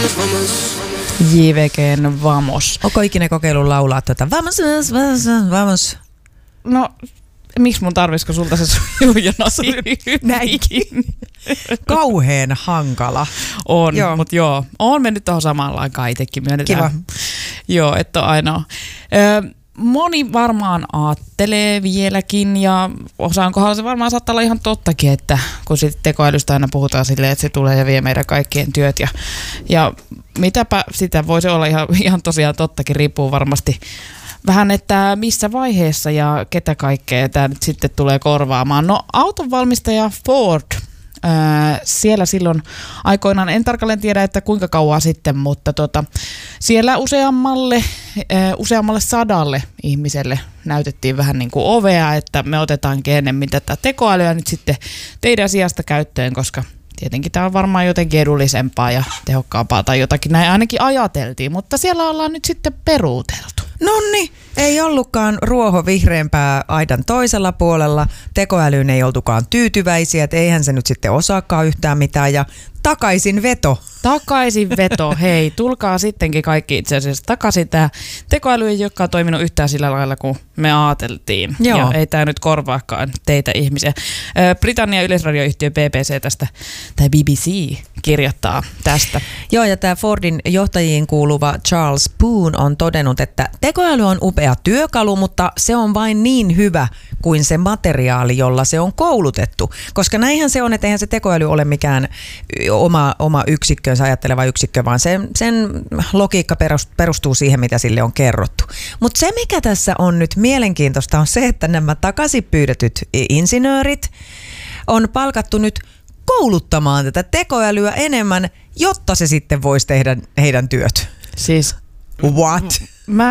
JVG:n Vamos. Onko ikinä kokeillut laulaa Vamos, vamos? No, miksi mun tarvisiko sulta se sujuu näinkin? Kauheen hankala. On, mutta joo, oon mennyt tuohon samaan aikaan itsekin, myönnetään. Kiva. Joo, että on ainoa. Moni varmaan aattelee vieläkin ja osaan kohdalla se varmaan saattaa olla ihan tottakin, että kun sitten tekoälystä aina puhutaan silleen, että se tulee ja vie meidän kaikkien työt ja mitäpä sitä voisi olla ihan tosiaan tottakin, riippuu varmasti vähän, että missä vaiheessa ja ketä kaikkea tämä nyt sitten tulee korvaamaan. No autonvalmistaja Ford, siellä silloin aikoinaan, en tarkalleen tiedä, että kuinka kauan sitten, mutta siellä useammalle 100 ihmiselle näytettiin vähän niin kuin ovea, että me otetaankin enemmän tätä tekoälyä nyt sitten teidän sijasta käyttöön, koska tietenkin tämä on varmaan jotenkin edullisempaa ja tehokkaampaa tai jotakin, näin ainakin ajateltiin, mutta siellä ollaan nyt sitten peruuteltu. Nonni, ei ollutkaan ruoho vihreämpää aidan toisella puolella. Tekoälyyn ei oltukaan tyytyväisiä, että eihän se nyt sitten osaakaan yhtään mitään ja takaisin veto. Takaisin veto, hei, tulkaa sittenkin kaikki itse asiassa takaisin. Tämä tekoäly ei olekaan toiminut yhtään sillä lailla, kun me ajateltiin. Joo. Ja ei tämä nyt korvaakaan teitä ihmisiä. Britannian yleisradioyhtiö BBC tästä, tai BBC kirjoittaa tästä. Joo, ja tämä Fordin johtajiin kuuluva Charles Boone on todennut, että tekoäly on upea työkalu, mutta se on vain niin hyvä kuin se materiaali, jolla se on koulutettu. Koska näinhän se on, että eihän se tekoäly ole mikään oma yksikkönsä ajatteleva yksikkö, vaan sen logiikka perustuu siihen, mitä sille on kerrottu. Mutta se, mikä tässä on nyt mielenkiintoista, on se, että nämä takaisin pyydetyt insinöörit on palkattu nyt kouluttamaan tätä tekoälyä enemmän, jotta se sitten voisi tehdä heidän työt. Siis what?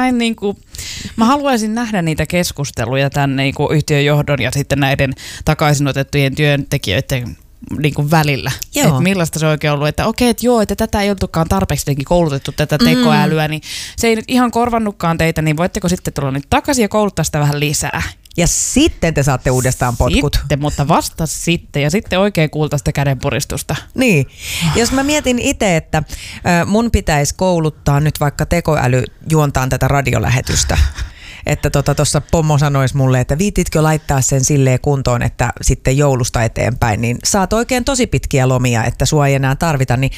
Mä haluaisin nähdä niitä keskusteluja tämän yhtiön johdon ja sitten näiden takaisinotettujen työntekijöiden välillä. Että millaista se on oikein ollut, että okei, että tätä ei oltukaan tarpeeksi koulutettu tätä tekoälyä, niin se ei nyt ihan korvannutkaan teitä, niin voitteko sitten tulla nyt takaisin ja kouluttaa sitä vähän lisää? Ja sitten te saatte uudestaan potkut. Sitten, mutta vasta sitten ja sitten oikein kuulta sitä kädenpuristusta. Niin. Jos mä mietin itse, että mun pitäisi kouluttaa nyt vaikka tekoäly juontaan tätä radiolähetystä. Että tuossa Pomo sanoisi mulle, että viititkö laittaa sen silleen kuntoon, että sitten joulusta eteenpäin, niin saat oikein tosi pitkiä lomia, että sua ei enää tarvita, niin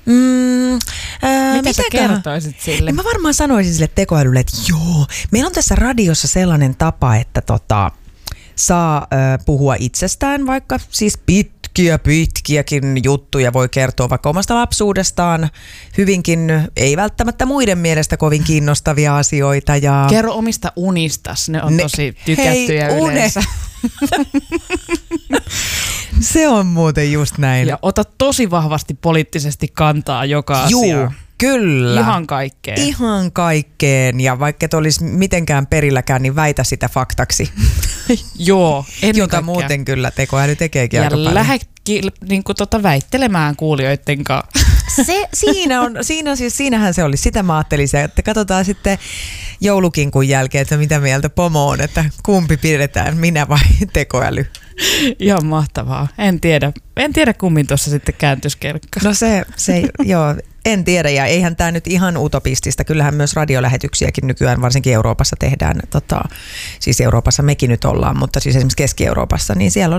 mitä sä kertoisit sille? Mä varmaan sanoisin sille tekoälylle, että joo, meillä on tässä radiossa sellainen tapa, että saa puhua itsestään vaikka, siis pitkiäkin juttuja voi kertoa vaikka omasta lapsuudestaan, hyvinkin, ei välttämättä muiden mielestä kovin kiinnostavia asioita. Ja kerro omista unistas, ne on tosi tykättyjä yleensä. Se on muuten just näin. Ja ota tosi vahvasti poliittisesti kantaa joka asiaan. Kyllä. Ihan kaikkeen. Ja vaikka et olisi mitenkään perilläkään, niin väitä sitä faktaksi. Joo, jota kaikkea. Muuten kyllä tekoäly tekeekin aika paljon. Ja lähdekin väittelemään kuulijoiden kanssa. Siinähän se oli. Sitä mä ajattelin, että katsotaan sitten joulukinkun jälkeen, että mitä mieltä Pomo on, että kumpi pidetään, minä vai tekoäly. Ihan mahtavaa. En tiedä kummin tuossa sitten kääntyiskelkka. No joo. En tiedä, ja eihän tämä nyt ihan utopistista. Kyllähän myös radiolähetyksiäkin nykyään, varsinkin Euroopassa tehdään, siis Euroopassa mekin nyt ollaan, mutta siis esimerkiksi Keski-Euroopassa, niin siellä on